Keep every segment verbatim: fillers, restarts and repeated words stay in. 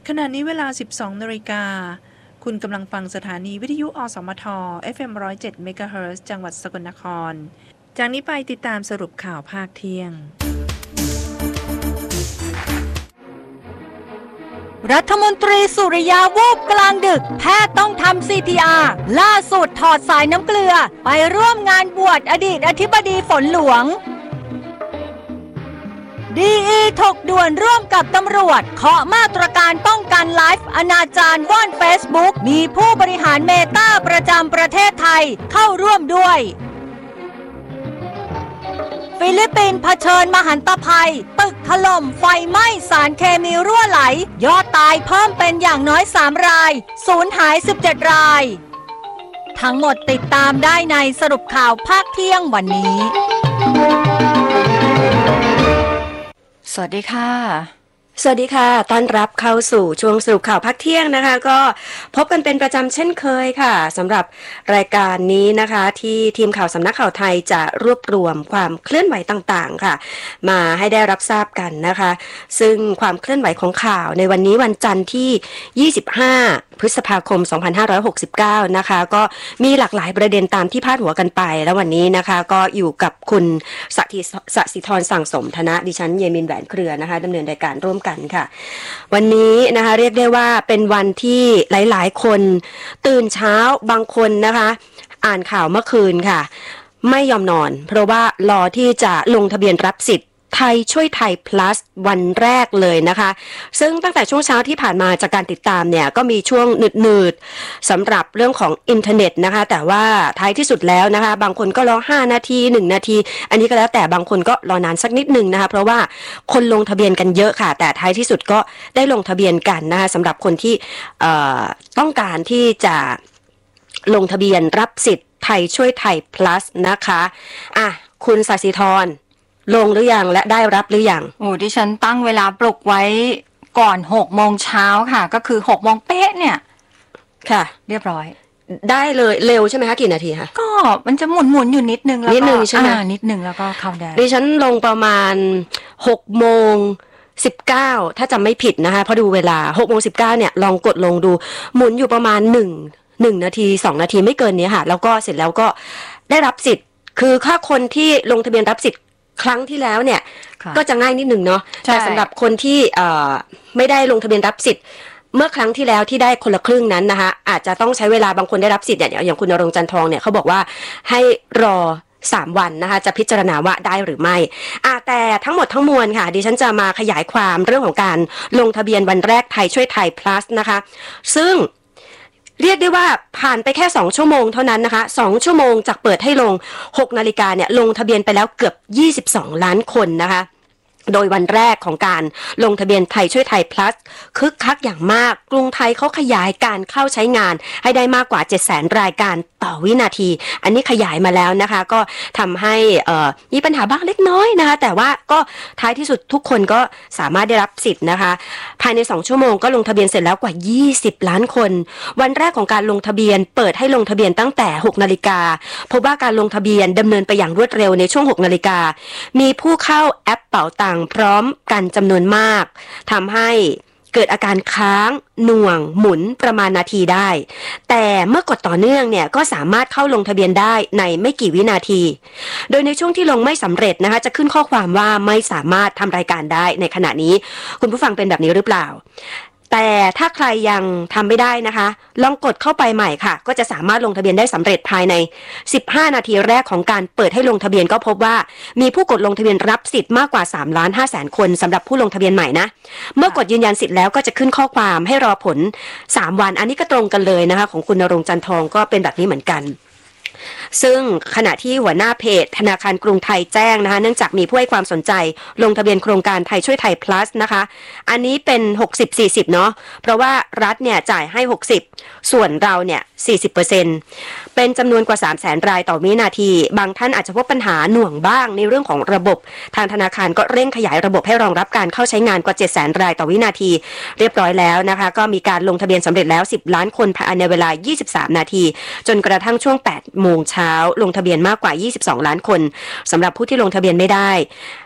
ขณะนี้เวลา สิบสองนาฬิกา คุณกำลังฟังสถานีวิทยุอสมท เอฟ เอ็ม หนึ่งร้อยเจ็ด เมกะเฮิรตซ์ จังหวัดสกลนคร จากนี้ไปติดตามสรุปข่าวภาคเที่ยงรัฐมนตรีสุริยาวูบกลางดึกแพทย์ต้องทำ ซี พี อาร์ ล่าสุดถอดสายน้ำเกลือไปร่วมงานบวชอดีตอธิบดีฝนหลวง ดี อี ถกด่วนร่วมกับตำรวจเคาะมาตรการป้องกันไลฟ์อนาจารว่อนเฟซบุ๊กมีผู้บริหารเมตาประจำประเทศไทยเข้าร่วมด้วยฟิลิปปินส์เผชิญมหันตภัยตึกถล่มไฟไหม้สารเคมีรั่วไหลยอดตายเพิ่มเป็นอย่างน้อยสามรายสูญหายสิบเจ็ดรายทั้งหมดติดตามได้ในสรุปข่าวภาคเที่ยงวันนี้สวัสดีค่ะสวัสดีค่ะต้อนรับเข้าสู่ช่วงสรุปข่าวพักเที่ยงนะคะก็พบกันเป็นประจำเช่นเคยค่ะสำหรับรายการนี้นะคะที่ทีมข่าวสำนักข่าวไทยจะรวบรวมความเคลื่อนไหวต่างๆค่ะมาให้ได้รับทราบกันนะคะซึ่งความเคลื่อนไหวของข่าวในวันนี้วันจันทร์ที่ยี่สิบห้าพฤษภาคมสองพันห้าร้อยหกสิบเก้านะคะก็มีหลากหลายประเด็นตามที่พาดหัวกันไปแล้ววันนี้นะคะก็อยู่กับคุณสถิสสิธรสั่งสมธนะดิฉันเยมินแหวนเครือนะคะดำเนินรายการร่วมกันค่ะวันนี้นะคะเรียกได้ว่าเป็นวันที่หลายๆคนตื่นเช้าบางคนนะคะอ่านข่าวเมื่อคืนค่ะไม่ยอมนอนเพราะว่ารอที่จะลงทะเบียนรับสิทธิ์ไทยช่วยไทย plus วันแรกเลยนะคะซึ่งตั้งแต่ช่วงเช้าที่ผ่านมาจากการติดตามเนี่ยก็มีช่วงหนืดๆสำหรับเรื่องของอินเทอร์เน็ตนะคะแต่ว่าท้ายที่สุดแล้วนะคะบางคนก็รอห้านาทีหนึ่งนาทีอันนี้ก็แล้วแต่บางคนก็รอนานสักนิดนึงนะคะเพราะว่าคนลงทะเบียนกันเยอะค่ะแต่ท้ายที่สุดก็ได้ลงทะเบียนกันนะคะสำหรับคนที่เอ่อต้องการที่จะลงทะเบียนรับสิทธิ์ไทยช่วยไทย plus นะคะอ่ะคุณศศิธรลงหรือยังและได้รับหรือยังโอ้ดิฉันตั้งเวลาปลุกไว้ก่อนหกโมงเช้าค่ะก็คือหกโมงเป๊ะเนี่ยค่ะเรียบร้อยได้เลยเร็วใช่ไหมคะกี่นาทีคะก็มันจะหมุนหมุนอยู่นิดนึงแล้วก็นิดนึงใช่ไหมนิดนึงแล้วก็เข้าได้ดิฉันลงประมาณหกโมงสิบเก้าถ้าจำไม่ผิดนะคะเพราะดูเวลาหกโมงสิบเก้าเนี่ยลองกดลงดูหมุนอยู่ประมาณหนึ่งหนึ่งนาทีสองนาทีไม่เกินนี้ค่ะแล้วก็เสร็จแล้วก็ได้รับสิทธิ์คือถ้าคนที่ลงทะเบียนรับสิทธิ์ครั้งที่แล้วเนี่ยก็จะง่ายนิดนึงเนาะแต่สำหรับคนที่ไม่ได้ลงทะเบียนรับสิทธิ์เมื่อครั้งที่แล้วที่ได้คนละครึ่งนั้นนะคะอาจจะต้องใช้เวลาบางคนได้รับสิทธิ์เนี่ยอย่างคุณณรงค์จันทองเนี่ยเขาบอกว่าให้รอสามวันนะคะจะพิจารณาว่าได้หรือไม่อ่ะแต่ทั้งหมดทั้งมวลค่ะดิฉันจะมาขยายความเรื่องของการลงทะเบียนวันแรกไทยช่วยไทย plus นะคะซึ่งเรียกได้ว่าผ่านไปแค่สองชั่วโมงเท่านั้นนะคะสองชั่วโมงจากเปิดให้ลงหกนาฬิกาเนี่ยลงทะเบียนไปแล้วเกือบยี่สิบสองล้านคนนะคะโดยวันแรกของการลงทะเบียนไทยช่วยไทย plus คึกคักอย่างมากกรุงไทยเขาขยายการเข้าใช้งานให้ได้มากกว่า เจ็ดแสน รายการต่อวินาทีอันนี้ขยายมาแล้วนะคะก็ทำให้มีปัญหาบ้างเล็กน้อยนะคะแต่ว่าก็ท้ายที่สุดทุกคนก็สามารถได้รับสิทธิ์นะคะภายในสองชั่วโมงก็ลงทะเบียนเสร็จแล้วกว่ายี่สิบล้านคนวันแรกของการลงทะเบียนเปิดให้ลงทะเบียนตั้งแต่หกนาฬิกาพบว่าการลงทะเบียนดำเนินไปอย่างรวดเร็วในช่วงหกนาฬิกามีผู้เข้าแอปเป๋าตังค์พร้อมกันจำนวนมากทำให้เกิดอาการค้างหน่วงหมุนประมาณนาทีได้แต่เมื่อกดต่อเนื่องเนี่ยก็สามารถเข้าลงทะเบียนได้ในไม่กี่วินาทีโดยในช่วงที่ลงไม่สำเร็จนะคะจะขึ้นข้อความว่าไม่สามารถทำรายการได้ในขณะนี้คุณผู้ฟังเป็นแบบนี้หรือเปล่าแต่ถ้าใครยังทำไม่ได้นะคะลองกดเข้าไปใหม่ค่ะก็จะสามารถลงทะเบียนได้สำเร็จภายในสิบห้านาทีแรกของการเปิดให้ลงทะเบียนก็พบว่ามีผู้กดลงทะเบียนรับสิทธิ์มากกว่าสามล้านห้าแสนคนสำหรับผู้ลงทะเบียนใหม่นะเมื่อกดยืนยันสิทธิ์แล้วก็จะขึ้นข้อความให้รอผลสามวันอันนี้ก็ตรงกันเลยนะคะของคุณณรงค์จันทองก็เป็นแบบนี้เหมือนกันซึ่งขณะที่หัวหน้าเพจธนาคารกรุงไทยแจ้งนะคะเนื่องจากมีผู้ให้ความสนใจลงทะเบียนโครงการไทยช่วยไทย plus นะคะอันนี้เป็น หกสิบ สี่สิบ เนาะเพราะว่ารัฐเนี่ยจ่ายให้หกสิบส่วนเราเนี่ย สี่สิบเปอร์เซ็นต์ เป็นจำนวนกว่า สามแสน รายต่อวินาทีบางท่านอาจจะพบปัญหาหน่วงบ้างในเรื่องของระบบทางธนาคารก็เร่งขยายระบบให้รองรับการเข้าใช้งานกว่า เจ็ดแสน รายต่อวินาทีเรียบร้อยแล้วนะคะก็มีการลงทะเบียนสำเร็จแล้วสิบล้านคนภายในเวลายี่สิบสามนาทีจนกระทั่งช่วงแปดโมงเช้าลงทะเบียนมากกว่ายี่สิบสองล้านคนสำหรับผู้ที่ลงทะเบียนไม่ได้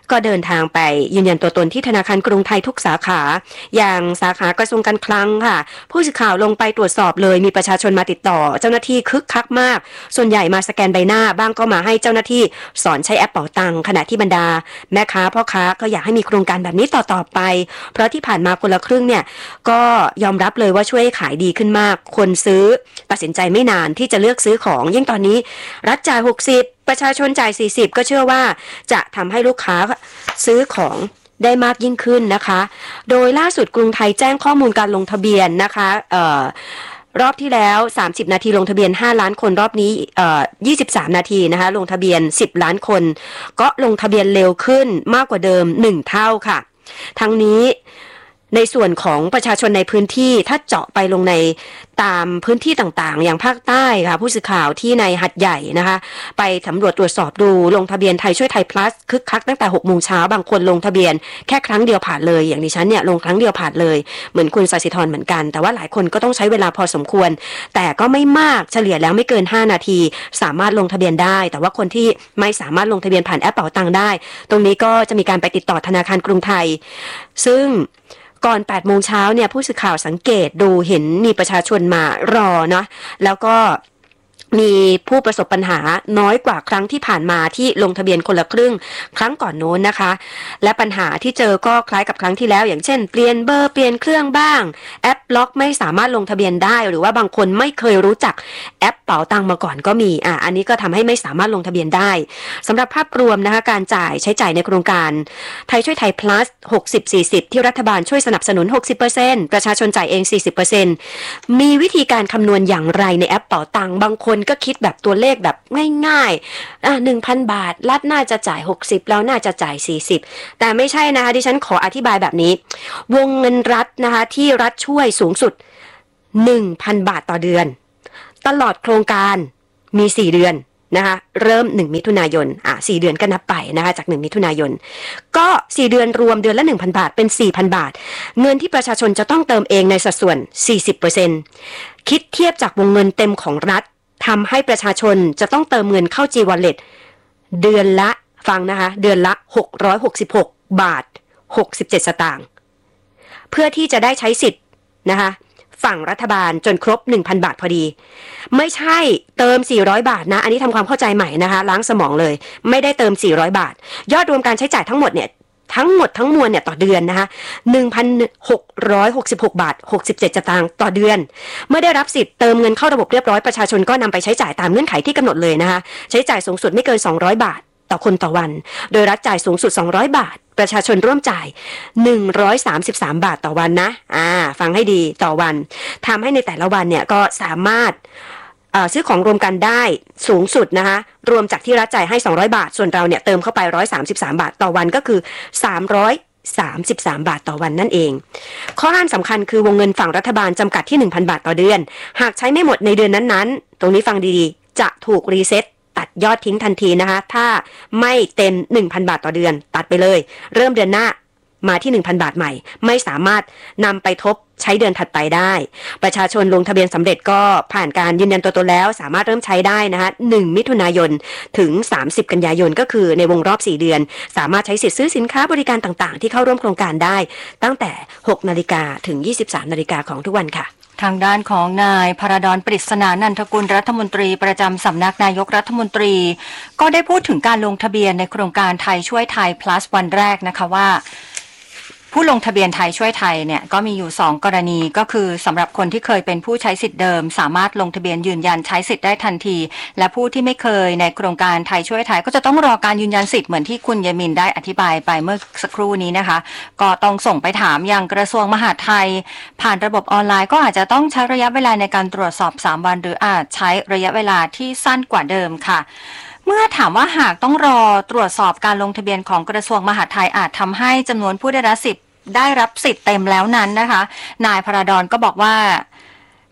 ก็เดินทางไปยืนยันตัวตนที่ธนาคารกรุงไทยทุกสาขาอย่างสาขากระทรวงการคลังค่ะผู้สื่อข่าวลงไปตรวจสอบเลยมีประชาชนมาติดต่อเจ้าหน้าที่คึกคักมากส่วนใหญ่มาสแกนใบหน้าบ้างก็มาให้เจ้าหน้าที่สอนใช้แอปเป๋าตังค์ขณะที่บรรดาแม่ค้าพ่อค้าก็อยากให้มีโครงการแบบนี้ต่อๆไปเพราะที่ผ่านมาคนละครึ่งเนี่ยก็ยอมรับเลยว่าช่วยขายดีขึ้นมากคนซื้อตัดสินใจไม่นานที่จะเลือกซื้อของยิ่งตอนนี้รัฐจ่ายหกสิบประชาชนจ่ายสี่สิบก็เชื่อว่าจะทำให้ลูกค้าซื้อของได้มากยิ่งขึ้นนะคะโดยล่าสุดกรุงไทยแจ้งข้อมูลการลงทะเบียนนะคะเอ่อรอบที่แล้วสามสิบนาทีลงทะเบียนห้าล้านคนรอบนี้เอ่อยี่สิบสามนาทีนะคะลงทะเบียนสิบล้านคนก็ลงทะเบียนเร็วขึ้นมากกว่าเดิมหนึ่งเท่าค่ะทั้งนี้ในส่วนของประชาชนในพื้นที่ถ้าเจาะไปลงในตามพื้นที่ต่างๆอย่างภาคใต้ค่ะผู้สื่อข่าวที่ในหัดใหญ่นะคะไปสำรวจตรวจสอบดูลงทะเบียนไทยช่วยไทย plus คึกคักตั้งแต่หกโมงเช้าบางคนลงทะเบียนแค่ครั้งเดียวผ่านเลยอย่างดิฉันเนี่ยลงครั้งเดียวผ่านเลยเหมือนคุณศศิธรเหมือนกันแต่ว่าหลายคนก็ต้องใช้เวลาพอสมควรแต่ก็ไม่มากเฉลี่ยแล้วไม่เกินห้านาทีสามารถลงทะเบียนได้แต่ว่าคนที่ไม่สามารถลงทะเบียนผ่านแอปเป๋าตังค์ได้ตรงนี้ก็จะมีการไปติดต่อธนาคารกรุงไทยซึ่งก่อนแปดโมงเช้าเนี่ยผู้สื่อข่าวสังเกตดูเห็นมีประชาชนมารอเนาะแล้วก็มีผู้ประสบปัญหาน้อยกว่าครั้งที่ผ่านมาที่ลงทะเบียนคนละครึ่งครั้งก่อนโน้นนะคะและปัญหาที่เจอก็คล้ายกับครั้งที่แล้วอย่างเช่นเปลี่ยนเบอร์เปลี่ยนเครื่องบ้างแอปล็อกไม่สามารถลงทะเบียนได้หรือว่าบางคนไม่เคยรู้จักแอปเป๋าตังค์มาก่อนก็มีอ่ะอันนี้ก็ทำให้ไม่สามารถลงทะเบียนได้สำหรับภาพรวมนะคะการจ่ายใช้จ่ายในโครงการไทยช่วยไทย plus หกสิบ สี่สิบที่รัฐบาลช่วยสนับสนุน หกสิบเปอร์เซ็นต์ ประชาชนจ่ายเอง สี่สิบเปอร์เซ็นต์ มีวิธีการคำนวณอย่างไรในแอปเป๋าตังค์บางคนก็คิดแบบตัวเลขแบบง่ายๆอ่ะ หนึ่งพัน บาทรัฐน่าจะจ่ายหกสิบแล้วน่าจะจ่ายสี่สิบแต่ไม่ใช่นะคะดิฉันขออธิบายแบบนี้วงเงินรัฐนะคะที่รัฐช่วยสูงสุด หนึ่งพัน บาทต่อเดือนตลอดโครงการมีสี่เดือนนะคะเริ่มหนึ่งมิถุนายนอ่ะสี่เดือนก็นับไปนะคะจากหนึ่งมิถุนายนก็สี่เดือนรวมเดือนละ หนึ่งพัน บาทเป็น สี่พัน บาทเงินที่ประชาชนจะต้องเติมเองในสัดส่วน สี่สิบเปอร์เซ็นต์ คิดเทียบจากวงเงินเต็มของรัฐทำให้ประชาชนจะต้องเติมเงินเข้า G-Wallet เดือนละฟังนะคะเดือนละหกร้อยหกสิบหกบาทหกสิบเจ็ดสตางค์เพื่อที่จะได้ใช้สิทธิ์นะคะฝั่งรัฐบาลจนครบ หนึ่งพัน บาทพอดีไม่ใช่เติมสี่ร้อยบาทนะอันนี้ทำความเข้าใจใหม่นะคะล้างสมองเลยไม่ได้เติมสี่ร้อยบาทยอดรวมการใช้จ่ายทั้งหมดเนี่ยทั้งหมดทั้งมวลเนี่ยต่อเดือนนะคะ หนึ่งพันหกร้อยหกสิบหกบาทหกสิบเจ็ดสตางค์ต่อเดือนเมื่อได้รับสิทธิ์เติมเงินเข้าระบบเรียบร้อยประชาชนก็นำไปใช้จ่ายตามเงื่อนไขที่กำหนดเลยนะคะใช้จ่ายสูงสุดไม่เกินสองร้อยบาทต่อคนต่อวันโดยรัฐจ่ายสูงสุดสองร้อยบาทประชาชนร่วมจ่ายหนึ่งร้อยสามสิบสามบาทต่อวันนะอ่าฟังให้ดีต่อวันทำให้ในแต่ละวันเนี่ยก็สามารถซื้อของรวมกันได้สูงสุดนะคะรวมจากที่รัฐจ่ายให้สองร้อยบาทส่วนเราเนี่ยเติมเข้าไปหนึ่งร้อยสามสิบสามบาทต่อวันก็คือสามร้อยสามสิบสามบาทต่อวันนั่นเองข้อห้ามสำคัญคือวงเงินฝั่งรัฐบาลจำกัดที่ หนึ่งพัน บาทต่อเดือนหากใช้ไม่หมดในเดือนนั้นๆตรงนี้ฟังดีๆจะถูกรีเซ็ตตัดยอดทิ้งทันทีนะคะถ้าไม่เต็ม หนึ่งพัน บาทต่อเดือนตัดไปเลยเริ่มเดือนหน้ามาที่ หนึ่งพัน บาทใหม่ไม่สามารถนำไปทบใช้เดือนถัดไปได้ประชาชนลงทะเบียนสำเร็จก็ผ่านการยืนยันตัวตนแล้วสามารถเริ่มใช้ได้นะคะหนึ่งมิถุนายนถึงสามสิบกันยายนก็คือในวงรอบสี่เดือนสามารถใช้สิทธิ์ซื้อสินค้าบริการต่างๆที่เข้าร่วมโครงการได้ตั้งแต่ หกนาฬิกาถึง ยี่สิบสามนาฬิกาของทุกวันค่ะทางด้านของนายพระดอนปริศนานันทกุลรัฐมนตรีประจำสำนักนายกรัฐมนตรีก็ได้พูดถึงการลงทะเบียนในโครงการไทยช่วยไทย plus วันแรกนะคะว่าผู้ลงทะเบียนไทยช่วยไทยเนี่ยก็มีอยู่สองกรณีก็คือสำหรับคนที่เคยเป็นผู้ใช้สิทธิ์เดิมสามารถลงทะเบียนยืนยันใช้สิทธิ์ได้ทันทีและผู้ที่ไม่เคยในโครงการไทยช่วยไทยก็จะต้องรอการยืนยันสิทธิ์เหมือนที่คุณเยมินได้อธิบายไปเมื่อสักครู่นี้นะคะก็ต้องส่งไปถามยังกระทรวงมหาดไทยผ่านระบบออนไลน์ก็อาจจะต้องใช้ระยะเวลาในการตรวจสอบสามวันหรืออาจใช้ระยะเวลาที่สั้นกว่าเดิมค่ะเมื่อถามว่าหากต้องรอตรวจสอบการลงทะเบียนของกระทรวงมหาดไทยอาจทำให้จำนวนผู้ได้รับสิทธิ์ได้รับสิทธิ์เต็มแล้วนั้นนะคะนายพระดอนก็บอกว่า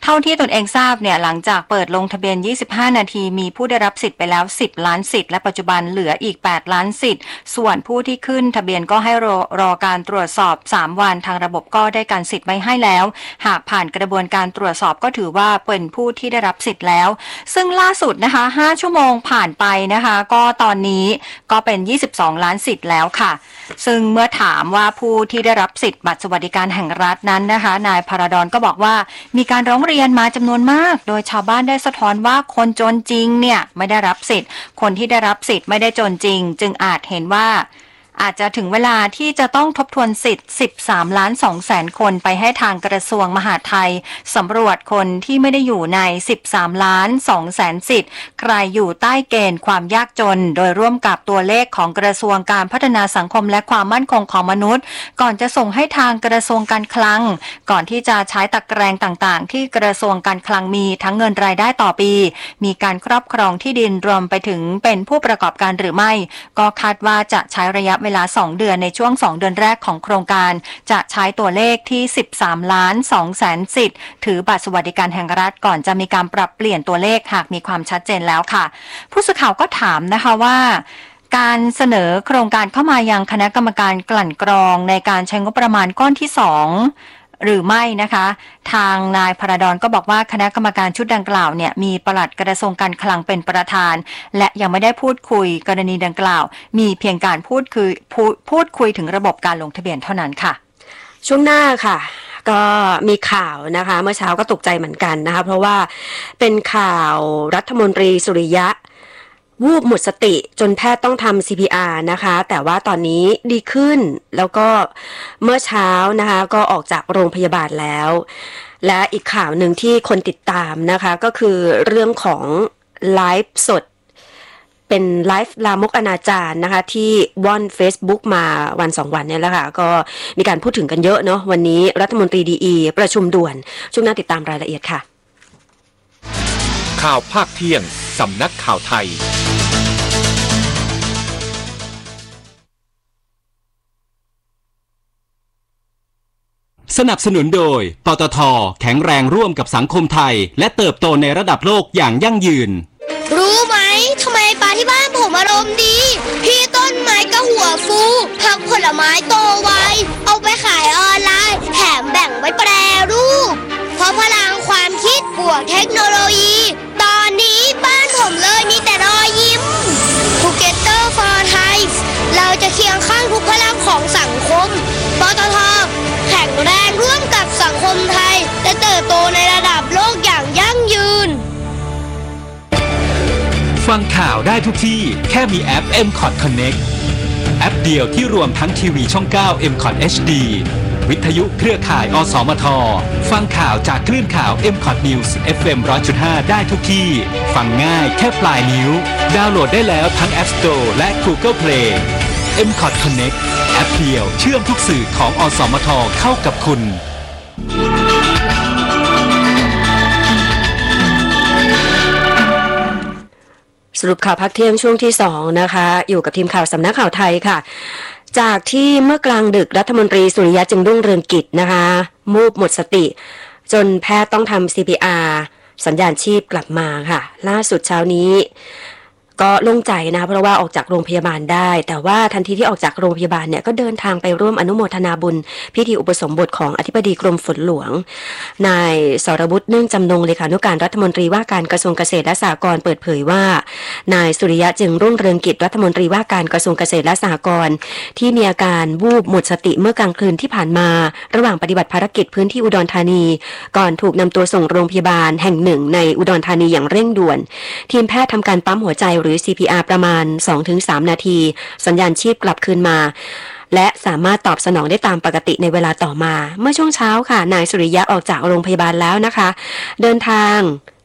เท่าที่ตนเองทราบเนี่ยหลังจากเปิดลงทะเบียนยี่สิบห้านาทีมีผู้ได้รับสิทธิ์ไปแล้วสิบล้านสิทธิ์และปัจจุบันเหลืออีกแปดล้านสิทธิ์ส่วนผู้ที่ขึ้นทะเบียนก็ให้รอรอการตรวจสอบสามวันทางระบบก็ได้การสิทธิ์ไว้ให้แล้วหากผ่านกระบวนการตรวจสอบก็ถือว่าเป็นผู้ที่ได้รับสิทธิ์แล้วซึ่งล่าสุดนะคะห้าชั่วโมงผ่านไปนะคะก็ตอนนี้ก็เป็นยี่สิบสองล้านสิทธิ์แล้วค่ะซึ่งเมื่อถามว่าผู้ที่ได้รับสิทธิ์บัตรสวัสดิการแห่งรัฐนั้นนะคะนายพราดอนก็บอกว่ามีการร้องเรียนมาจำนวนมากโดยชาวบ้านได้สะท้อนว่าคนจนจริงเนี่ยไม่ได้รับสิทธิ์คนที่ได้รับสิทธิ์ไม่ได้จนจริงจึงอาจเห็นว่าอาจจะถึงเวลาที่จะต้องทบทวนสิทธิ์สิบสามล้านสองแสนคนไปให้ทางกระทรวงมหาดไทยสำรวจคนที่ไม่ได้อยู่ในสิบสามล้านสองแสนสิทธิ์ใครอยู่ใต้เกณฑ์ความยากจนโดยร่วมกับตัวเลขของกระทรวงการพัฒนาสังคมและความมั่นคงของมนุษย์ก่อนจะส่งให้ทางกระทรวงการคลังก่อนที่จะใช้ตะแกรงต่างๆที่กระทรวงการคลังมีทั้งเงินรายได้ต่อปีมีการครอบครองที่ดินรวมไปถึงเป็นผู้ประกอบการหรือไม่ก็คาดว่าจะใช้ระยะเวลาสองเดือนในช่วงสองเดือนแรกของโครงการจะใช้ตัวเลขที่สิบสามล้านสองแสนสิทธิ์ถือบัตรสวัสดิการแห่งรัฐก่อนจะมีการปรับเปลี่ยนตัวเลขหากมีความชัดเจนแล้วค่ะผู้สื่อข่าวก็ถามนะคะว่าการเสนอโครงการเข้ามายังคณะกรรมการกลั่นกรองในการใช้งบประมาณก้อนที่สองหรือไม่นะคะทางนายพราดอนก็บอกว่าคณะกรรมการชุดดังกล่าวเนี่ยมีปลัดกระทรวงการคลังเป็นประธานและยังไม่ได้พูดคุยกรณีดังกล่าวมีเพียงการพูดคุยพูดพูดคุยถึงระบบการลงทะเบียนเท่านั้นค่ะช่วงหน้าค่ะก็มีข่าวนะคะเมื่อเช้าก็ตกใจเหมือนกันนะคะเพราะว่าเป็นข่าวรัฐมนตรีสุริยะวูบหมดสติจนแพทย์ต้องทำ ซี พี อาร์ นะคะแต่ว่าตอนนี้ดีขึ้นแล้วก็เมื่อเช้านะคะก็ออกจากโรงพยาบาลแล้วและอีกข่าวหนึ่งที่คนติดตามนะคะก็คือเรื่องของไลฟ์สดเป็นไลฟ์ลามกอนาจารนะคะที่ว่อน Facebook มาวันสองวันเนี่ยแล้วค่ะก็มีการพูดถึงกันเยอะเนาะวันนี้รัฐมนตรีดีอีประชุมด่วนช่วงหน้าติดตามรายละเอียดค่ะข่าวภาคเที่ยงสำนักข่าวไทยสนับสนุนโดยปตท.แข็งแรงร่วมกับสังคมไทยและเติบโตในระดับโลกอย่างยั่งยืนรู้ไหมทำไมปลาที่บ้านผมอารมณ์ดีพี่ต้นไม้ก็หัวฟูผักผลไม้โตไวเอาไปขายออนไลน์แถมแบ่งไว้แปรรูปเพราะพลังความคิดบวกเทคโนโลยีตอนนี้บ้านผมเลยมีแต่รอยยิ้ม Together for Thai เราจะเคียงข้างทุกพลังของสังคมปตท.แข็งแรงร่วมกับสังคมไทยและเติบโตในระดับโลกอย่างยั่งยืนฟังข่าวได้ทุกที่แค่มีแอป เอ็ม คอท Connect แอปเดียวที่รวมทั้งทีวีช่องเก้า เอ็ม คอท เอช ดี วิทยุเครือข่าย อสมท ฟังข่าวจากคลื่นข่าว เอ็ม คอท News เอฟ เอ็ม หนึ่งร้อยจุดห้า ได้ทุกที่ฟังง่ายแค่ปลายนิ้วดาวน์โหลดได้แล้วทั้ง App Store และ Google Play เอ็ม คอท Connect แอปเดียวเชื่อมทุกสื่อของอสมทเข้ากับคุณสรุปข่าวพักเที่ยงช่วงที่สองนะคะอยู่กับทีมข่าวสำนักข่าวไทยค่ะจากที่เมื่อกลางดึกรัฐมนตรีสุริยะจึงรุ่งเรืองกิจนะคะมูบหมดสติจนแพทย์ต้องทำ ซี พี อาร์ สัญญาณชีพกลับมาค่ะล่าสุดเช้านี้ก็โล่งใจนะเพราะว่าออกจากโรงพยาบาลได้แต่ว่าทันทีที่ออกจากโรงพยาบาลเนี่ยก็เดินทางไปร่วมอนุโมทนาบุญพิธีอุปสมบทของอธิบดีกรมฝนหลวงนายสรวุฒิเนื่องจำนงเลขานุการรัฐมนตรีว่าการกระทรวงเกษตรและสหกรณ์เปิดเผยว่านายสุริยะจึงรุ่งเรืองกิจรัฐมนตรีว่าการกระทรวงเกษตรและสหกรณ์ที่มีอาการวูบหมดสติเมื่อกลางคืนที่ผ่านมาระหว่างปฏิบัติภารกิจพื้นที่อุดรธานีก่อนถูกนำตัวส่งโรงพยาบาลแห่งหนึ่งในอุดรธานีอย่างเร่งด่วนทีมแพทย์ทำการปั๊มหัวใจหรือ ซี พี อาร์ ประมาณ สองถึงสาม นาทีสัญญาณชีพกลับคืนมาและสามารถตอบสนองได้ตามปกติในเวลาต่อมาเมื่อช่วงเช้าค่ะนายสุริยะออกจากโรงพยาบาลแล้วนะคะเดินทาง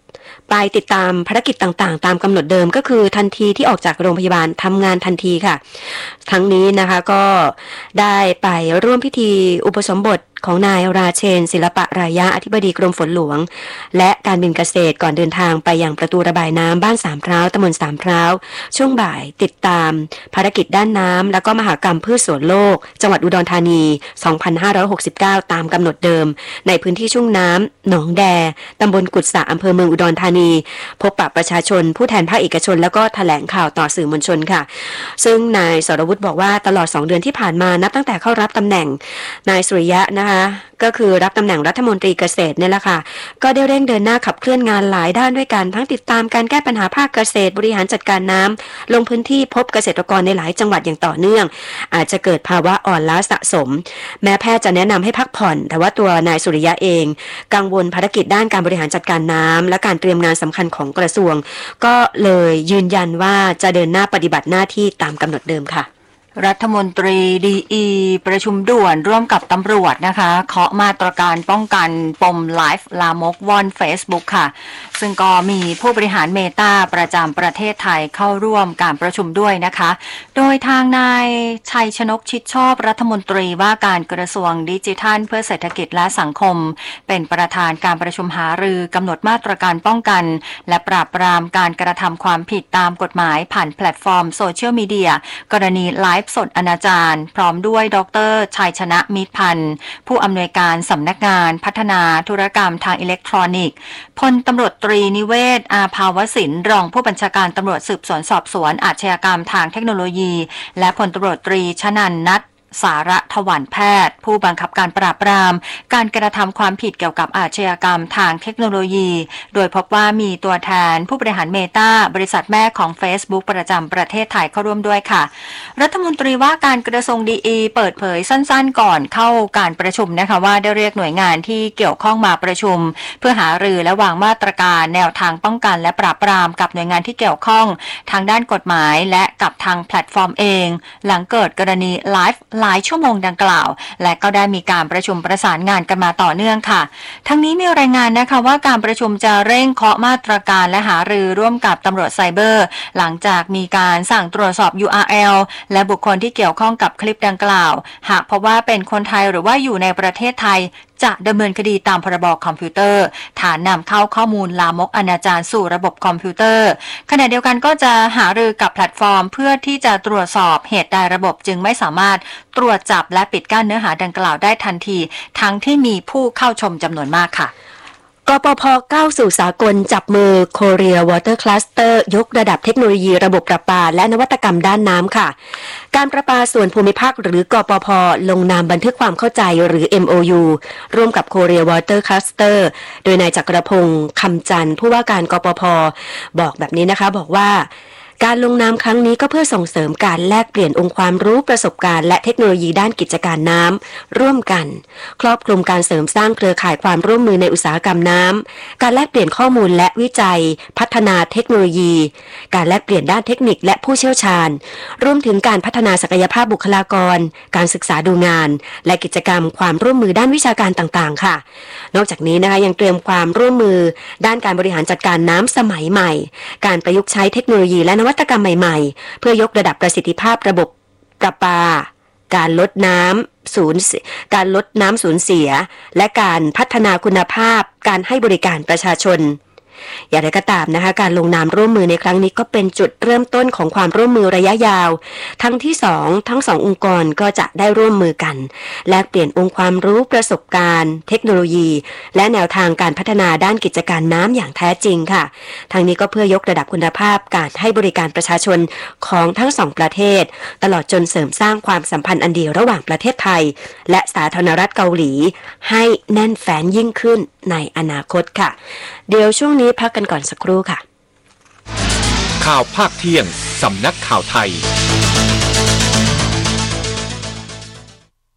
ไปติดตามภารกิจต่างๆตามกำหนดเดิมก็คือทันทีที่ออกจากโรงพยาบาลทำงานทันทีค่ะทั้งนี้นะคะก็ได้ไปร่วมพิธีอุปสมบทของนายราเชนศิลปะรายะอธิบดีกรมฝนหลวงและการบินเกษตรก่อนเดินทางไปยังประตูระบายน้ำบ้านสามพร้าวตำบลสามพร้าวช่วงบ่ายติดตามภารกิจด้านน้ำแล้วก็มหกรรมพืชสวนโลกจังหวัดอุดรธานี สองพันห้าร้อยหกสิบเก้า ตามกำหนดเดิมในพื้นที่ชุ่มน้ำหนองแดตำบลกุดสะอำเภอเมืองอุดรธานีพบปะประชาชนผู้แทนภาคเอกชนแล้วก็แถลงข่าวต่อสื่อมวลชนค่ะซึ่งนายสรวุฒิบอกว่าตลอดสองเดือนที่ผ่านมานับตั้งแต่เข้ารับตำแหน่งนายสุริยะนะคะก็คือรับตำแหน่งรัฐมนตรีเกษตรเนี่ยแหละค่ะก็ได้เร่งเดินหน้าขับเคลื่อนงานหลายด้านด้วยกันทั้งติดตามการแก้ปัญหาภาคเกษตรบริหารจัดการน้ำลงพื้นที่พบเกษตรกรในหลายจังหวัดอย่างต่อเนื่องอาจจะเกิดภาวะอ่อนล้าสะสมแม้แพทย์จะแนะนำให้พักผ่อนแต่ว่าตัวนายสุริยะเองกังวลภารกิจด้านการบริหารจัดการน้ำและการเตรียมงานสำคัญของกระทรวงก็เลยยืนยันว่าจะเดินหน้าปฏิบัติหน้าที่ตามกำหนดเดิมค่ะรัฐมนตรีดีอีประชุมด่วนร่วมกับตำรวจนะคะเคาะมาตรการป้องกันปมไลฟ์ลามกวอน Facebook ค่ะซึ่งก็มีผู้บริหารเมตาประจำประเทศไทยเข้าร่วมการประชุมด้วยนะคะโดยทางนายชัยชนกชิดชอบรัฐมนตรีว่าการกระทรวงดิจิทัลเพื่อเศรษฐกิจและสังคมเป็นประธานการประชุมหารือกำหนดมาตรการป้องกันและปราบปรามการกระทำความผิดตามกฎหมายผ่านแพลตฟอร์มโซเชียลมีเดียกรณีไลฟ์สดอนาจารพร้อมด้วยดร.ชัยชนะมิตรพันธ์ผู้อำนวยการสำนักงานพัฒนาธุรกรรมทางอิเล็กทรอนิกส์พลตำรวจตรีนิเวศอาภาวสินรองผู้บัญชาการตำรวจสืบสวนสอบสวนอาชญากรรมทางเทคโนโลยีและพลตำรวจตรีชนันท์นัทสาระถวันแพทย์ผู้บังคับการปราบปรามการกระทำความผิดเกี่ยวกับอาชญากรรมทางเทคโนโลยีโดยพบว่ามีตัวแทนผู้บริหารเมตาบริษัทแม่ของ Facebook ประจำประเทศไทยเข้าร่วมด้วยค่ะรัฐมนตรีว่าการกระทรวงดีอีเปิดเผยสั้นๆก่อนเข้าการประชุมนะคะว่าได้เรียกหน่วยงานที่เกี่ยวข้องมาประชุมเพื่อหารือและวางมาตรการแนวทางป้องกันและปราบปรามกับหน่วยงานที่เกี่ยวข้องทางด้านกฎหมายและกับทางแพลตฟอร์มเองหลังเกิดกรณีไลฟ์หลายชั่วโมงดังกล่าวและก็ได้มีการประชุมประสานงานกันมาต่อเนื่องค่ะทั้งนี้มีรายงานนะคะว่าการประชุมจะเร่งเคาะมาตรการและหารือร่วมกับตำรวจไซเบอร์หลังจากมีการสั่งตรวจสอบ ยู อาร์ แอล และบุคคลที่เกี่ยวข้องกับคลิปดังกล่าวหากพบว่าเป็นคนไทยหรือว่าอยู่ในประเทศไทยจะดำเนินคดีตามพรบคอมพิวเตอร์ฐานนำเข้าข้อมูลลามกอนาจารสู่ระบบคอมพิวเตอร์ขณะเดียวกันก็จะหารือกับแพลตฟอร์มเพื่อที่จะตรวจสอบเหตุใดระบบจึงไม่สามารถตรวจจับและปิดกั้นเนื้อหาดังกล่าวได้ทันทีทั้งที่มีผู้เข้าชมจำนวนมากค่ะกปภ.ก้าวสู่สากลจับมือ Korea Water Cluster ยกระดับเทคโนโลยีระบบประปาและนวัตกรรมด้านน้ำค่ะการประปาส่วนภูมิภาคหรือกปภ.ลงนามบันทึกความเข้าใจหรือ เอ็ม โอ ยู ร่วมกับ Korea Water Cluster โดยนายจักรพงศ์คำจันทร์ผู้ว่าการกปภ.บอกแบบนี้นะคะบอกว่าการลงนามครั้งนี้ก็เพื่อส่งเสริมการแลกเปลี่ยนองค์ความรู้ประสบการณ์และเทคโนโลยีด้านกิจการน้ำร่วมกันครอบคลุมการเสริมสร้างเครือข่ายความร่วมมือในอุตสาหกรรมน้ำการแลกเปลี่ยนข้อมูลและวิจัยพัฒนาเทคโนโลยีการแลกเปลี่ยนด้านเทคนิคและผู้เชี่ยวชาญรวมถึงการพัฒนาศักยภาพบุคลากรการศึกษาดูงานและกิจกรรมความร่วมมือด้านวิชาการต่างๆค่ะนอกจากนี้นะคะยังเตรียมความร่วมมือด้านการบริหารจัดการน้ำสมัยใหม่การประยุกต์ใช้เทคโนโลยีและนวัตกรรมใหม่ๆเพื่อยกระดับประสิทธิภาพระบบประปาการลดน้ำสูญการลดน้ำสูญเสียและการพัฒนาคุณภาพการให้บริการประชาชนอย่างไรก็ตามนะคะการลงนามร่วมมือในครั้งนี้ก็เป็นจุดเริ่มต้นของความร่วมมือระยะยาวทั้งที่สองทั้งสององค์กรก็จะได้ร่วมมือกันแลกเปลี่ยนองค์ความรู้ประสบการณ์เทคโนโลยีและแนวทางการพัฒนาด้านกิจการน้ำอย่างแท้จริงค่ะทั้งนี้ก็เพื่อยกระดับคุณภาพการให้บริการประชาชนของทั้งสองประเทศตลอดจนเสริมสร้างความสัมพันธ์อันดีระหว่างประเทศไทยและสาธารณรัฐเกาหลีให้แน่นแฟ้นยิ่งขึ้นในอนาคตค่ะเดี๋ยวช่วงนี้พักกันก่อนสักครู่ค่ะข่าวภาคเที่ยงสำนักข่าวไทย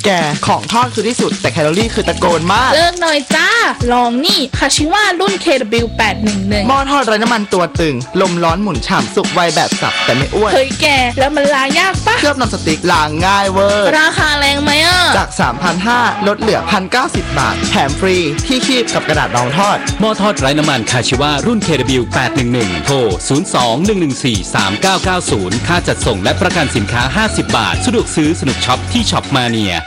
แกของทอดคือที่สุดแต่แคลอรี่คือตะโกนมากเลิกหน่อยจ้าลองนี่คาชิว่ารุ่น เค ดับเบิลยู แปดหนึ่งหนึ่งหม้อทอดไร้น้ำมันตัวตึงลมร้อนหมุนฉ่ำสุกไวแบบสับแต่ไม่อ้วนเฮ้ยแกแล้วมันล้างยากปะเคลือบน้ำสติ๊กล้างง่ายเวอร์ราคาแรงไหมอ่ะจาก สามพันห้าร้อย ลดเหลือ หนึ่งพันเก้าสิบ บาทแถมฟรีที่คีบกับกระดาษรองทอดหม้อทอดไร้น้ำมันคาชิวารุ่น เค ดับเบิลยู แปดหนึ่งหนึ่ง โทร ศูนย์ สอง หนึ่ง หนึ่ง สี่ สาม เก้า เก้า ศูนย์ ค่าจัดส่งและประกันสินค้า ห้าสิบ บาท สะดวกซื้อสนุกช็อปที่ช็อปมาเนีย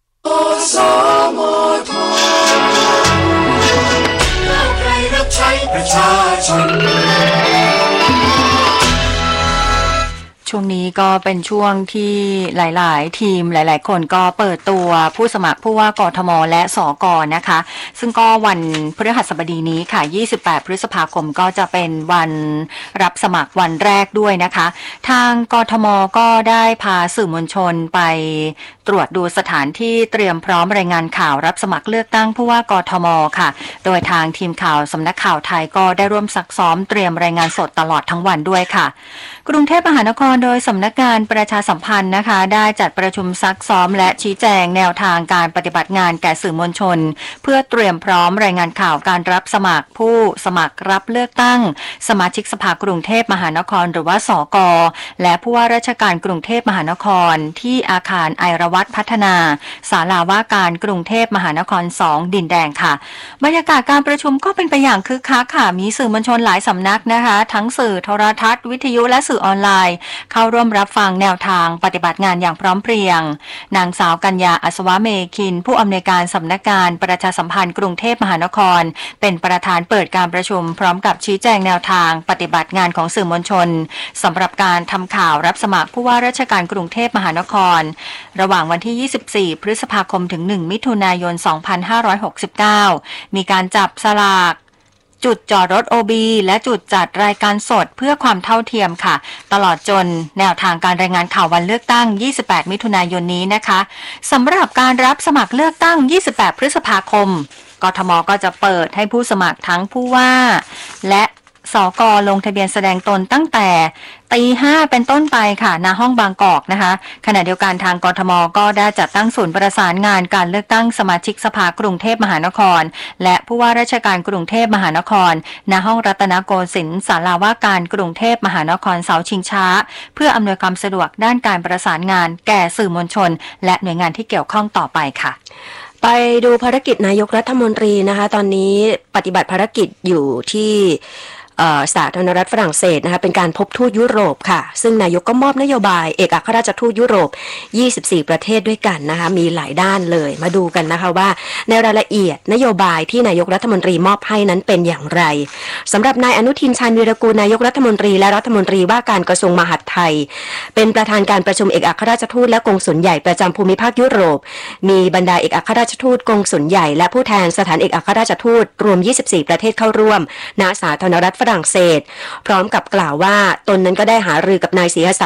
ช่วงนี้ก็เป็นช่วงที่หลายๆทีมหลายๆคนก็เปิดตัวผู้สมัครผู้ว่ากทมและสกนะคะซึ่งก็วันพฤหัสบดีนี้ค่ะยี่สิบแปดพฤษภาคมก็จะเป็นวันรับสมัครวันแรกด้วยนะคะทางกทมก็ได้พาสื่อมวลชนไปตรวจดูสถานที่เตรียมพร้อมรายงานข่าวรับสมัครเลือกตั้งผู้ว่ากทมค่ะโดยทางทีมข่าวสำนักข่าวไทยก็ได้ร่วมซักซ้อมเตรียมรายงานสดตลอดทั้งวันด้วยค่ะกรุงเทพมหานครโดยสำนักงานประชาสัมพันธ์นะคะได้จัดประชุมซักซ้อมและชี้แจงแนวทางการปฏิบัติงานแก่สื่อมวลชนเพื่อเตรียมพร้อมรายงานข่าวการรับสมัครผู้สมัครรับเลือกตั้งสมาชิกสภากรุงเทพมหานครหรือว่าสกและผู้ว่าราชการกรุงเทพมหานครที่อาคารไอรวัตพัฒนาศาลาว่าการกรุงเทพมหานครสองดินแดงค่ะบรรยากาศการประชุมก็เป็นไปอย่างคึกคักค่ะมีสื่อมวลชนหลายสำนักนะคะทั้งสื่อโทรทัศน์วิทยุและสื่อออนไลน์เข้าร่วมรับฟังแนวทางปฏิบัติงานอย่างพร้อมเพรียงนางสาวกัญญาอัศวะเมคินผู้อำนวยการสำนักงานประชาสัมพันธ์กรุงเทพมหานครเป็นประธานเปิดการประชุมพร้อมกับชี้แจงแนวทางปฏิบัติงานของสื่อมวลชนสำหรับการทำข่าวรับสมัครผู้ว่าราชการกรุงเทพมหานครระหว่างวันที่ยี่สิบสี่พฤษภาคมถึงหนึ่งมิถุนายนสองพันห้าร้อยหกสิบเก้ามีการจับสลากจุดจอดรถ โอ บี และจุดจัดรายการสดเพื่อความเท่าเทียมค่ะตลอดจนแนวทางการรายงานข่าววันเลือกตั้งยี่สิบแปดมิถุนายนนี้นะคะสำหรับการรับสมัครเลือกตั้งยี่สิบแปดพฤษภาคมกทมก็จะเปิดให้ผู้สมัครทั้งผู้ว่าและสกลงทะเบียนแสดงตนตั้งแต่ตีห้าเป็นต้นไปค่ะณห้องบางกอกนะคะขณะเดียวกันทางกทมก็ได้จัดตั้งศูนย์ประสานงานการเลือกตั้งสมาชิกสภากรุงเทพมหานครและผู้ว่าราชการกรุงเทพมหานครณห้องรัตนโกสินทร์ศาลาว่าการกรุงเทพมหานครเสาชิงช้าเพื่ออำนวยความสะดวกด้านการประสานงานแก่สื่อมวลชนและหน่วยงานที่เกี่ยวข้องต่อไปค่ะไปดูภารกิจนายกรัฐมนตรีนะคะตอนนี้ปฏิบัติภารกิจอยู่ที่สาธารณรัฐฝรั่งเศสนะคะเป็นการพบทูตยุโรปค่ะซึ่งนายกก็มอบนโยบายเอกอัครราชทูตยุโรปยี่สิบสี่ประเทศด้วยกันนะคะมีหลายด้านเลยมาดูกันนะคะว่าในรายละเอียดนโยบายที่นายกรัฐมนตรีมอบให้นั้นเป็นอย่างไรสำหรับนายอนุทินชาญวีรกูลนายกรัฐมนตรีและรัฐมนตรีว่าการกระทรวงมหาดไทยเป็นประธานการประชุมเอกอัครราชทูตและกงสุลใหญ่ประจำภูมิภาคยุโรปมีบรรดาเอกอัครราชทูตกงสุลใหญ่และผู้แทนสถานเอกอัครราชทูตรวมยี่สิบสี่ประเทศเข้าร่วมณสาธารณรัฐฝรั่งเศสพร้อมกับกล่าวว่าตนนั้นก็ได้หารือกับนายศรีห